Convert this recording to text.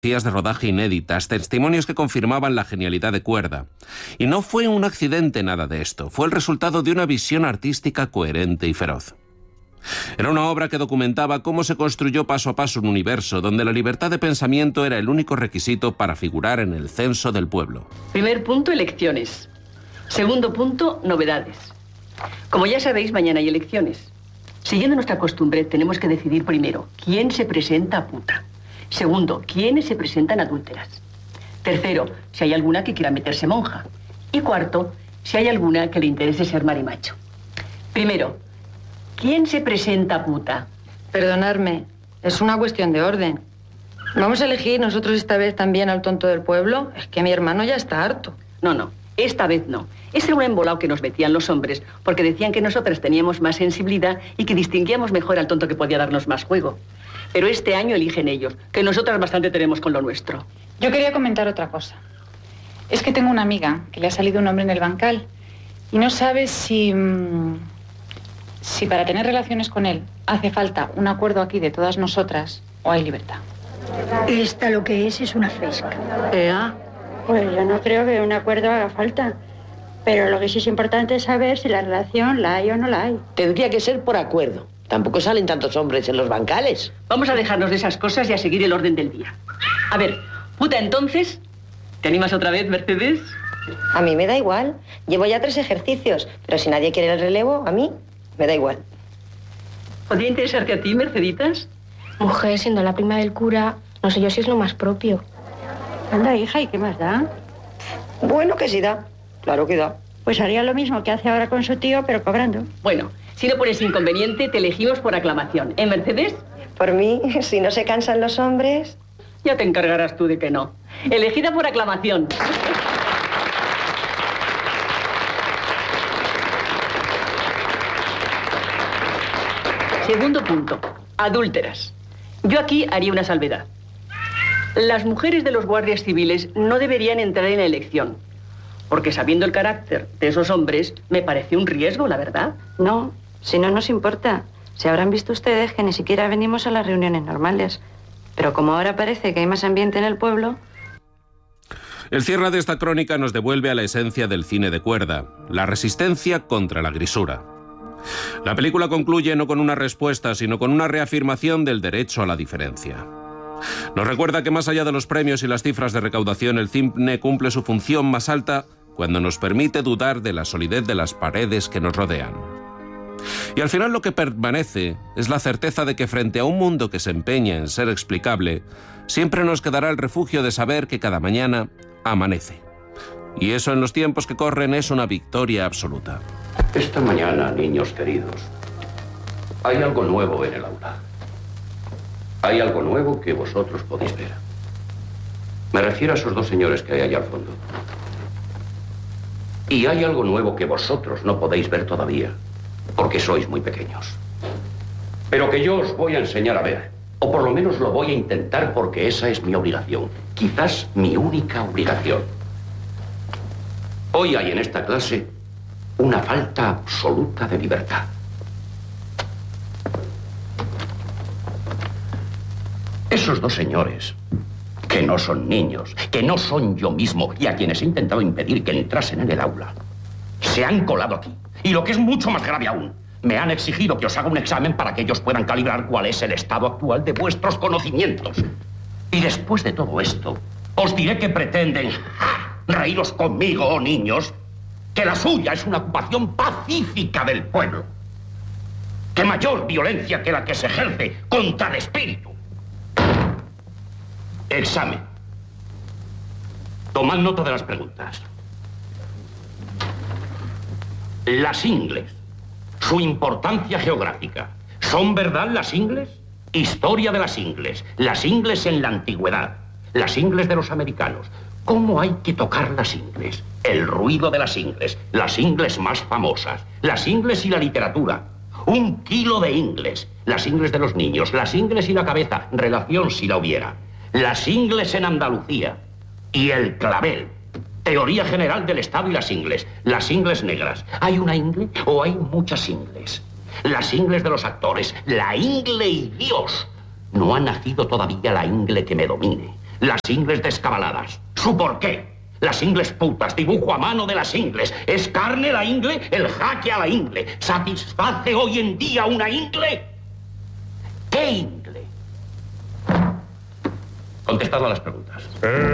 de rodaje inéditas, testimonios que confirmaban la genialidad de Cuerda. Y no fue un accidente nada de esto, fue el resultado de una visión artística coherente y feroz. Era una obra que documentaba cómo se construyó paso a paso un universo donde la libertad de pensamiento era el único requisito para figurar en el censo del pueblo. Primer punto, elecciones. Segundo punto, novedades. Como ya sabéis, mañana hay elecciones. Siguiendo nuestra costumbre, tenemos que decidir primero quién se presenta a puta. Segundo, quiénes se presentan adúlteras. Tercero, si hay alguna que quiera meterse monja. Y cuarto, si hay alguna que le interese ser marimacho. Primero, ¿quién se presenta a puta? Perdonadme, es una cuestión de orden. ¿Vamos a elegir nosotros esta vez también al tonto del pueblo? Es que mi hermano ya está harto. No, esta vez no. Ese era un embolado que nos metían los hombres porque decían que nosotras teníamos más sensibilidad y que distinguíamos mejor al tonto que podía darnos más juego. Pero este año eligen ellos, que nosotras bastante tenemos con lo nuestro. Yo quería comentar otra cosa. Es que tengo una amiga que le ha salido un hombre en el bancal y no sabe si para tener relaciones con él hace falta un acuerdo aquí de todas nosotras o hay libertad. Esta lo que es una fresca. Pues yo no creo que un acuerdo haga falta. Pero lo que sí es importante es saber si la relación la hay o no la hay. Tendría que ser por acuerdo. Tampoco salen tantos hombres en los bancales. Vamos a dejarnos de esas cosas y a seguir el orden del día. A ver, puta, entonces, ¿te animas otra vez, Mercedes? A mí me da igual. Llevo ya 3 ejercicios, pero si nadie quiere el relevo, a mí me da igual. ¿Podría interesarte a ti, Merceditas? Mujer, siendo la prima del cura, no sé yo si es lo más propio. Anda, hija, ¿y qué más da? Bueno, que sí da. Claro que da. Pues haría lo mismo que hace ahora con su tío, pero cobrando. Bueno, si no pones inconveniente, te elegimos por aclamación. ¿Eh, Mercedes? Por mí, si no se cansan los hombres... Ya te encargarás tú de que no. Elegida por aclamación. Segundo punto, adúlteras. Yo aquí haría una salvedad. Las mujeres de los guardias civiles no deberían entrar en la elección, porque sabiendo el carácter de esos hombres, me parece un riesgo, la verdad. No, si no nos importa. Si habrán visto ustedes que ni siquiera venimos a las reuniones normales. Pero como ahora parece que hay más ambiente en el pueblo... El cierre de esta crónica nos devuelve a la esencia del cine de Cuerda, la resistencia contra la grisura. La película concluye no con una respuesta, sino con una reafirmación del derecho a la diferencia. Nos recuerda que más allá de los premios y las cifras de recaudación, el cine cumple su función más alta cuando nos permite dudar de la solidez de las paredes que nos rodean. Y al final lo que permanece es la certeza de que frente a un mundo que se empeña en ser explicable, siempre nos quedará el refugio de saber que cada mañana amanece. Y eso en los tiempos que corren es una victoria absoluta. Esta mañana, niños queridos, hay algo nuevo en el aula. Hay algo nuevo que vosotros podéis ver. Me refiero a esos 2 señores que hay allá al fondo. Y hay algo nuevo que vosotros no podéis ver todavía, porque sois muy pequeños. Pero que yo os voy a enseñar a ver, o por lo menos lo voy a intentar porque esa es mi obligación, quizás mi única obligación. Hoy hay en esta clase una falta absoluta de libertad. Esos 2 señores, que no son niños, que no son yo mismo, y a quienes he intentado impedir que entrasen en el aula, se han colado aquí. Y lo que es mucho más grave aún, me han exigido que os haga un examen para que ellos puedan calibrar cuál es el estado actual de vuestros conocimientos. Y después de todo esto, os diré que pretenden reíros conmigo, oh niños, que la suya es una ocupación pacífica del pueblo. Que mayor violencia que la que se ejerce contra el espíritu. Examen. Tomad nota de las preguntas. Las ingles. Su importancia geográfica. ¿Son verdad las ingles? Historia de las ingles. Las ingles en la antigüedad. Las ingles de los americanos. ¿Cómo hay que tocar las ingles? El ruido de las ingles. Las ingles más famosas. Las ingles y la literatura. 1 kilo de ingles. Las ingles de los niños. Las ingles y la cabeza. Relación si la hubiera. Las ingles en Andalucía. Y el clavel. Teoría general del Estado y las ingles. Las ingles negras. ¿Hay una ingle o hay muchas ingles? Las ingles de los actores. La ingle y Dios. No ha nacido todavía la ingle que me domine. Las ingles descabaladas. ¿Su por qué? Las ingles putas, dibujo a mano de las ingles. ¿Es carne la ingle? El jaque a la ingle. ¿Satisface hoy en día una ingle? ¿Qué ingle? Contestad a las preguntas.